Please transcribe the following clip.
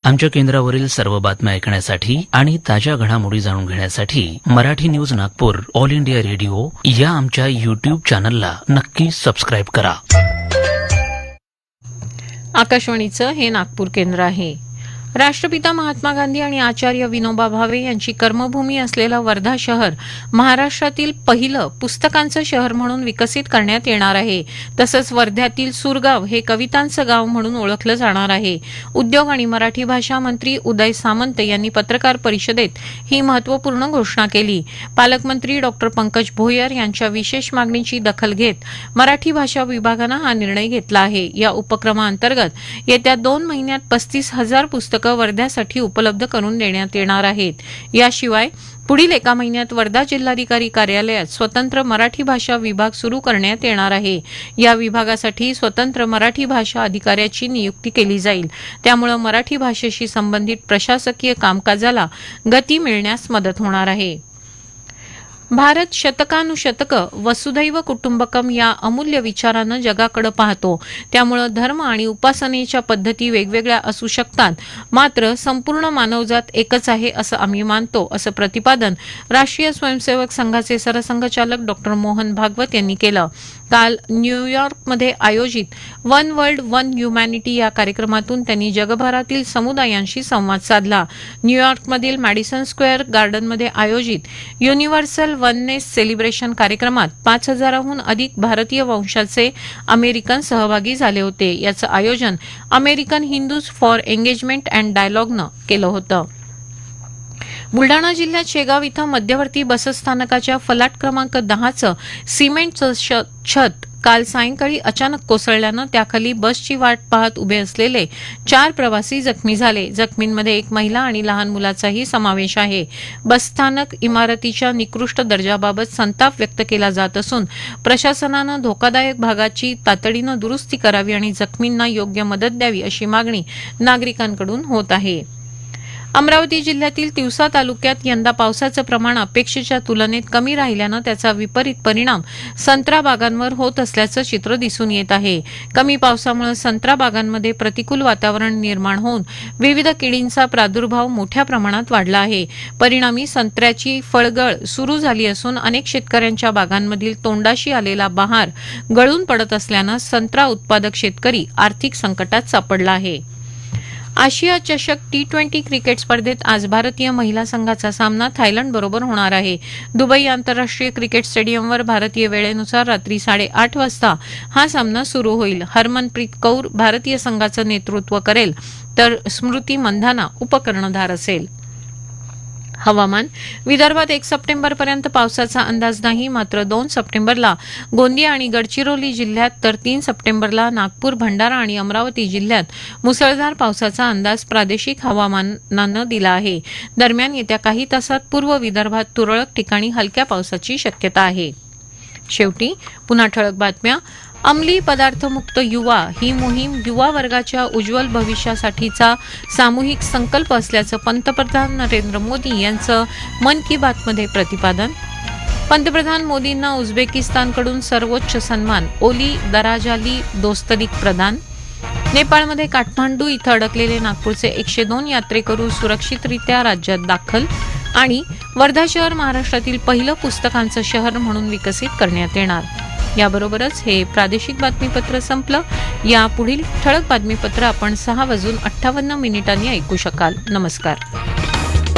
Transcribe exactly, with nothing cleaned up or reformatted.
आमच्या केंद्रावरील सर्व बातम्या ऐकण्यासाठी आणि ताज्या घडामोडी जाणून घेण्यासाठी Marathi news Nagpur all India radio या आमच्या युट्यूब चॅनलला नक्की सबस्क्राईब करा. आकाशवाणीचं हे नागपूर केंद्र आहे. राष्ट्रपिता महात्मा गांधी आणि आचार्य विनोबा भावे यांची कर्मभूमी असलेलं वर्धा शहर महाराष्ट्रातील पहिलं पुस्तकांचं शहर म्हणून विकसित करण्यात येणार आहे. तसंच वर्ध्यातील सुरगाव हे कवितांचं गाव म्हणून ओळखलं जाणार आहे. उद्योग आणि मराठी भाषा मंत्री उदय सामंत यांनी पत्रकार परिषदेत ही महत्वपूर्ण घोषणा केली. पालकमंत्री डॉक्टर पंकज भोयर यांच्या विशेष मागणीची दखल घेत मराठी भाषा विभागानं हा निर्णय घेतला आहे. या उपक्रमाअंतर्गत येत्या दोन महिन्यात पस्तीस हजार पुस्तकं वर्ध्यासाठी उपलब्ध करून देण्यात येणार आहेत. याशिवाय पुढील एका महिन्यात वर्धा जिल्हाधिकारी कार्यालयात स्वतंत्र मराठी भाषा विभाग सुरू करण्यात येणार आहे. या विभागासाठी स्वतंत्र मराठी भाषा अधिकाऱ्याची नियुक्ती केली जाईल. त्यामुळे मराठी भाषेशी संबंधित प्रशासकीय कामकाजाला गती मिळण्यास मदत होणार आहे. भारत शतकानुशतकं वसुधैव कुटुंबकम या अमूल्य विचारानं जगाकडे पाहतो. त्यामुळे धर्म आणि उपासनेच्या पद्धती वेगवेगळ्या असू शकतात, मात्र संपूर्ण मानवजात एकच आहे असं आम्ही मानतो, असं प्रतिपादन राष्ट्रीय स्वयंसेवक संघाचे सरसंघचालक डॉक्टर मोहन भागवत यांनी केलं. काल न्यूयॉर्कमध्ये आयोजित वन वर्ल्ड वन ह्युमॅनिटी या कार्यक्रमातून त्यांनी जगभरातील समुदायांशी संवाद साधला. न्यूयॉर्कमधील मॅडिसन स्क्वेअर गार्डनमध्ये आयोजित युनिव्हर्सल वननेस सेलिब्रेशन कार्यक्रमात पाच हजाराहून अधिक भारतीय वंशाचे अमेरिकन सहभागी झाले होते. याचं आयोजन American Hindus for engagement and डायलॉगनं केलं होतं. बुलडाणा जिल्ह्यात शेगाव इथं मध्यवर्ती बसस्थानकाच्या फलाट क्रमांक दहाचं सिमेंटचं छत काल सायंकाळी अचानक कोसळल्यानं त्याखाली बसची वाट पाहत उभे असलेले चार प्रवासी जखमी झाले. जखमींमध्ये एक महिला आणि लहान मुलाचाही समावेश आहे. बसस्थानक इमारतीच्या निकृष्ट दर्जाबाबत संताप व्यक्त केला जात असून प्रशासनानं धोकादायक भागाची तातडीनं दुरुस्ती करावी आणि जखमींना योग्य मदत द्यावी अशी मागणी नागरिकांकडून होत आहे. अमरावती जिल्ह्यातील तिवसा तालुक्यात यंदा पावसाचं प्रमाण अपेक्षेच्या तुलनेत कमी राहिल्यानं त्याचा विपरीत परिणाम संत्रा बागांवर होत असल्याचं चित्र दिसून येत आहे. कमी पावसामुळे संत्रा बागांमध्ये प्रतिकूल वातावरण निर्माण होऊन विविध किडींचा प्रादुर्भाव मोठ्या प्रमाणात वाढला आहे. परिणामी संत्र्याची फळगळ सुरू झाली असून अनेक शेतकऱ्यांच्या बागांमधील तोंडाशी आलेला बहार गळून पडत असल्यानं संत्रा उत्पादक शेतकरी आर्थिक संकटात सापडला आहे. आशिया चषक टी ट्वेंटी क्रिकेट स्पर्धेत आज भारतीय महिला संघाचा सामना थायलंड बरोबर होणार आहे. दुबई आंतरराष्ट्रीय क्रिकेट स्टेडियमवर भारतीय वेळेनुसार रात्री साडेआठ वाजता हा सामना सुरू होईल. हरमनप्रीत कौर भारतीय संघाचं नेतृत्व करेल तर स्मृती मंधाना उपकर्णधार असेल. हवामान. विदर्भात एक सप्टेंबरपर्यंत पावसाचा अंदाज नाही, मात्र दोन सप्टेंबरला गोंदिया आणि गडचिरोली जिल्ह्यात तर तीन सप्टेंबरला नागपूर, भंडारा आणि अमरावती जिल्ह्यात मुसळधार पावसाचा अंदाज प्रादेशिक हवामानानं दिला आहे. दरम्यान येत्या काही तासात पूर्व विदर्भात तुरळक ठिकाणी हलक्या पावसाची शक्यता आहे. शेवटी पुन्हा ठळक बातम्या. अंमली पदार्थमुक्त युवा ही मोहीम युवा वर्गाच्या उज्ज्वल भविष्यासाठीचा सामूहिक संकल्प असल्याचं पंतप्रधान नरेंद्र मोदी यांचं मन की बातमध्ये प्रतिपादन. पंतप्रधान मोदींना उझबेकिस्तानकडून सर्वोच्च सन्मान ओली दराजाली दोस्तदिक प्रदान. नेपाळमध्ये काठमांडू इथं अडकलेले नागपूरचे एकशे दोन यात्रेकरू सुरक्षितरित्या राज्यात दाखल. आणि वर्धा शहर महाराष्ट्रातील पहिलं पुस्तकांचं शहर म्हणून विकसित करण्यात येणार. याबरोबरच हे प्रादेशिक बातमीपत्र संपलं. या पुढील ठळक बातमीपत्र आपण सहा वाजून अठ्ठावन्न मिनिटांनी ऐकू शकाल. नमस्कार.